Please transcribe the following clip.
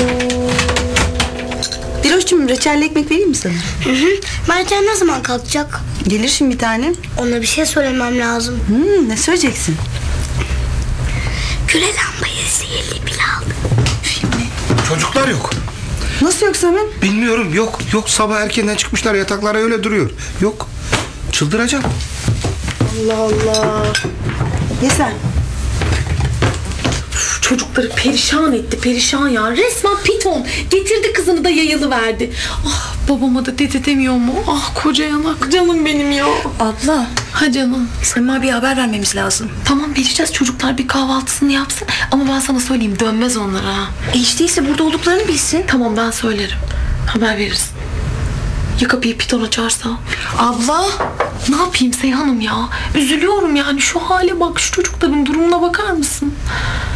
Diloş'cum reçelli ekmek vereyim mi sana? Mercan ne zaman kalkacak? Gelir şimdi bir tane. Ona bir şey söylemem lazım. Ne söyleyeceksin? Güle lambayı sihirli bile aldı. Çocuklar yok. Nasıl yok Samim? Bilmiyorum, yok. Yok, sabah erkenden çıkmışlar, yataklara öyle duruyor. Yok. Çıldıracağım. Allah Allah. Ye sen. Çocukları perişan etti, perişan ya. Resmen piton. Getirdi kızını da yayılı verdi. Ah, babama da demiyor mu? Ah, koca yanak. Canım benim ya. Abla, Ha canım. Sema bir haber vermemiz lazım. Tamam, vereceğiz, çocuklar bir kahvaltısını yapsın. Ama ben sana söyleyeyim, dönmez onlara. Hiç değilse burada olduklarını bilsin. Tamam, ben söylerim. Haber veririz. Ya kapıyı piton açarsa? Abla. Ne yapayım Seyhan'ım ya? Üzülüyorum yani, şu hale bak, şu çocukların durumuna bakar mısın?